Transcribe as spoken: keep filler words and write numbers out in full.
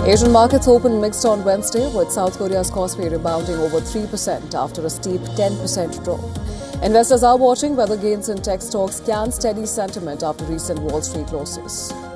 Asian markets opened mixed on Wednesday, with South Korea's Causeway rebounding over three percent after a steep ten percent drop. Investors are watching whether gains in tech stocks can steady sentiment after recent Wall Street losses.